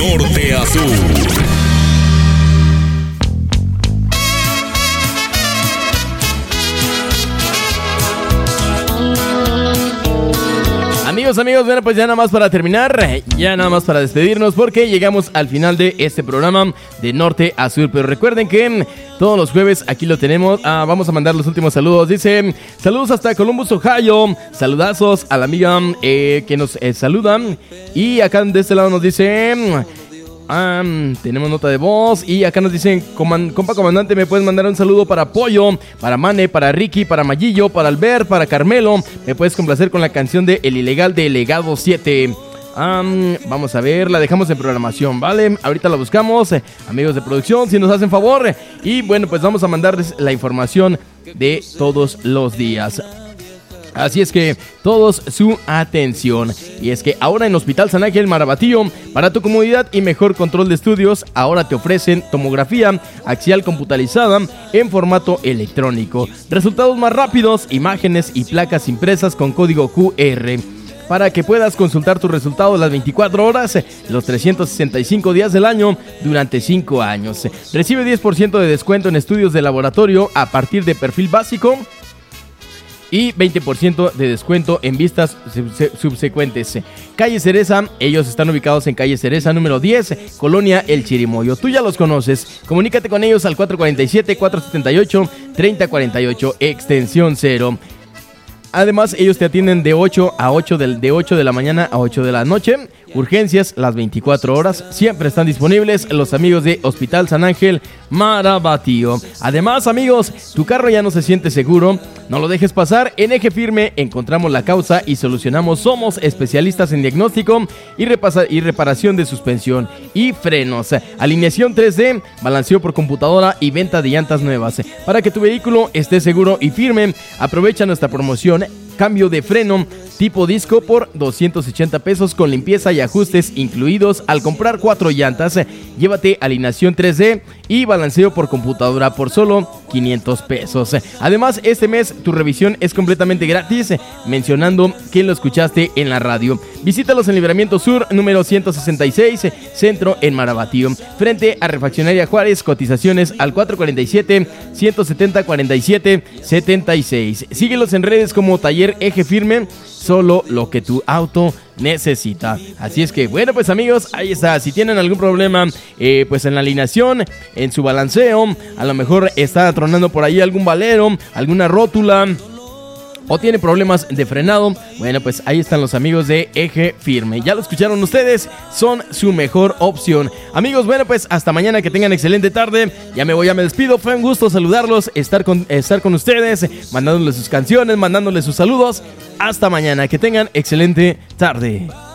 norte a sur. Amigos, bueno, pues ya nada más para terminar, ya nada más para despedirnos, porque llegamos al final de este programa de norte a sur. Pero recuerden que todos los jueves aquí lo tenemos. Vamos a mandar los últimos saludos. Dice, saludos hasta Columbus, Ohio. Saludazos a la amiga que nos saluda. Y acá de este lado nos dice... tenemos nota de voz y acá nos dicen, compa comandante, me puedes mandar un saludo para Pollo, para Mane, para Ricky, para Mayillo, para Albert, para Carmelo. Me puedes complacer con la canción de El Ilegal de Legado 7. Vamos a ver, la dejamos en programación, ¿vale? Ahorita la buscamos, amigos de producción, si nos hacen favor. Y bueno, pues vamos a mandarles la información de todos los días. Así es que todos su atención. Y es que ahora en Hospital San Ángel Marabatío, para tu comodidad y mejor control de estudios, ahora te ofrecen tomografía axial computarizada en formato electrónico, resultados más rápidos, imágenes y placas impresas con código QR, para que puedas consultar tus resultados las 24 horas, los 365 días del año, durante 5 años. Recibe 10% de descuento en estudios de laboratorio a partir de perfil básico y 20% de descuento en vistas subsecuentes. Calle Cereza, ellos están ubicados en Calle Cereza número 10, Colonia El Chirimoyo. Tú ya los conoces, comunícate con ellos al 447-478-3048, extensión 0. Además, ellos te atienden de 8 de la mañana a 8 de la noche. Urgencias las 24 horas. Siempre están disponibles los amigos de Hospital San Ángel Marabatío. Además, amigos, tu carro ya no se siente seguro. No lo dejes pasar. En Eje Firme encontramos la causa y solucionamos. Somos especialistas en diagnóstico y reparación de suspensión y frenos. Alineación 3D, balanceo por computadora y venta de llantas nuevas. Para que tu vehículo esté seguro y firme, aprovecha nuestra promoción. Cambio de freno tipo disco por 280 pesos con limpieza y ajustes incluidos al comprar 4 llantas. Llévate alineación 3D y balanceo por computadora por solo 500 pesos. Además, este mes tu revisión es completamente gratis, mencionando que lo escuchaste en la radio. Visítalos en Libramiento Sur, número 166, Centro en Marabatío, frente a Refaccionaria Juárez. Cotizaciones al 447-170-47-76. Síguelos en redes como Taller Eje Firme, solo lo que tu auto necesita. Así es que, bueno, pues amigos, ahí está. Si tienen algún problema, pues en la alineación, en su balanceo, a lo mejor está tronando por ahí algún valero, alguna rótula, o tiene problemas de frenado, bueno, pues ahí están los amigos de Eje Firme. Ya lo escucharon ustedes, son su mejor opción. Amigos, bueno, pues hasta mañana, que tengan excelente tarde. Ya me voy, ya me despido. Fue un gusto saludarlos, estar con ustedes, mandándoles sus canciones, mandándoles sus saludos. Hasta mañana, que tengan excelente tarde.